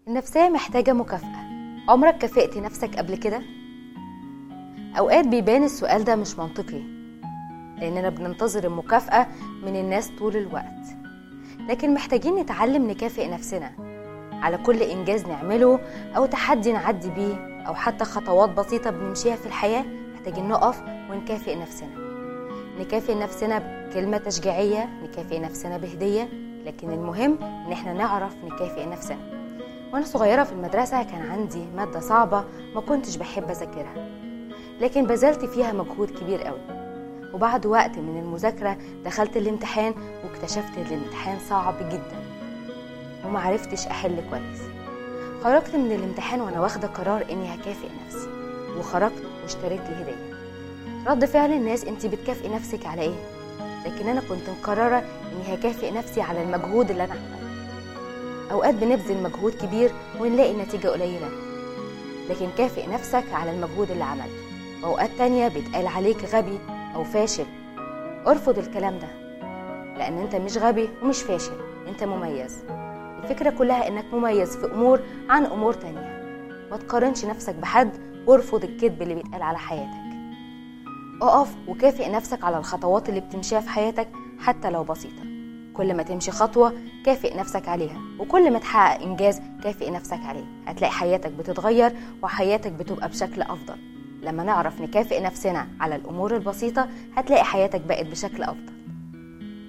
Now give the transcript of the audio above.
النفسية محتاجة مكافأة. عمرك كافئت نفسك قبل كده؟ أوقات بيبان السؤال ده مش منطقي، لأننا بننتظر المكافأة من الناس طول الوقت، لكن محتاجين نتعلم نكافئ نفسنا على كل إنجاز نعمله أو تحدي نعدي بيه أو حتى خطوات بسيطة بنمشيها في الحياة. محتاجين نقف ونكافئ نفسنا، نكافئ نفسنا بكلمة تشجيعية، نكافئ نفسنا بهدية، لكن المهم إن احنا نعرف نكافئ نفسنا. وأنا صغيرة في المدرسة كان عندي مادة صعبة ما كنتش بحب أذاكرها، لكن بذلت فيها مجهود كبير قوي، وبعد وقت من المذاكرة دخلت الامتحان واكتشفت ان الامتحان صعب جدا وما عرفتش أحل كويس. خرجت من الامتحان وأنا واخدة قرار إني هكافئ نفسي، وخرجت واشتريت لي هدية. رد فعل الناس: انتي بتكافئي نفسك على ايه؟ لكن أنا كنت مقررة إني هكافئ نفسي على المجهود اللي أنا عملته. أوقات بنبذل مجهود كبير ونلاقي نتيجة قليلة، لكن كافئ نفسك على المجهود اللي عملته. وأوقات تانية بيتقال عليك غبي أو فاشل. ارفض الكلام ده، لأن انت مش غبي ومش فاشل، انت مميز. الفكرة كلها انك مميز في أمور عن أمور تانية. ما تقارنش نفسك بحد، وارفض الكذب اللي بيتقال على حياتك. اقف وكافئ نفسك على الخطوات اللي بتمشيها في حياتك حتى لو بسيطة. كل ما تمشي خطوة كافئ نفسك عليها، وكل ما تحقق إنجاز كافئ نفسك عليه. هتلاقي حياتك بتتغير وحياتك بتبقى بشكل أفضل. لما نعرف نكافئ نفسنا على الأمور البسيطة هتلاقي حياتك بقت بشكل أفضل.